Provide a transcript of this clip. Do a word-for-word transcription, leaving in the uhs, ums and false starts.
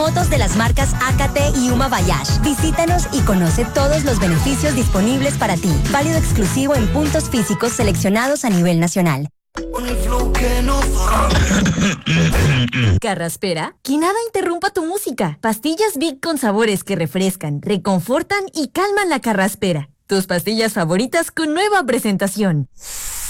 Motos de las marcas A K T y Uma Bayash. Visítanos y conoce todos los beneficios disponibles para ti. Válido exclusivo en puntos físicos seleccionados a nivel nacional. Carraspera, que nada interrumpa tu música. Pastillas Big con sabores que refrescan, reconfortan y calman la carraspera. Tus pastillas favoritas con nueva presentación.